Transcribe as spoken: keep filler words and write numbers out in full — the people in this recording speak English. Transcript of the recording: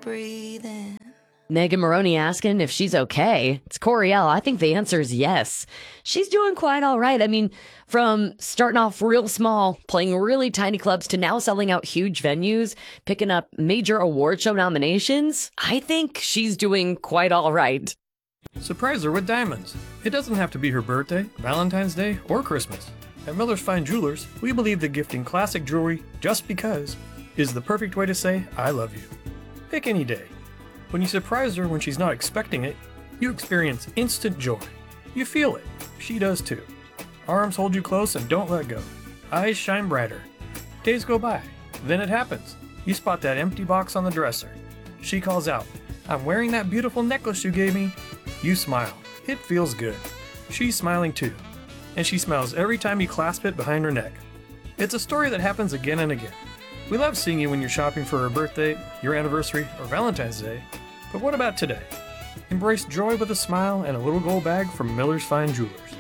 breathing. Megan Maroney asking if she's okay. It's Coriel. I think the answer is yes. She's doing quite all right. I mean, from starting off real small, playing really tiny clubs, to now selling out huge venues, picking up major award show nominations, I think she's doing quite all right. Surprise her with diamonds. It doesn't have to be her birthday, Valentine's Day, or Christmas. At Miller's Fine Jewelers, we believe that gifting classic jewelry just because is the perfect way to say I love you. Pick any day. When you surprise her when she's not expecting it, you experience instant joy. You feel it. She does too. Arms hold you close and don't let go. Eyes shine brighter. Days go by. Then it happens. You spot that empty box on the dresser. She calls out, "I'm wearing that beautiful necklace you gave me." You smile. It feels good. She's smiling too. And she smiles every time you clasp it behind her neck. It's a story that happens again and again. We love seeing you when you're shopping for her birthday, your anniversary, or Valentine's Day. But what about today? Embrace joy with a smile and a little gold bag from Miller's Fine Jewelers.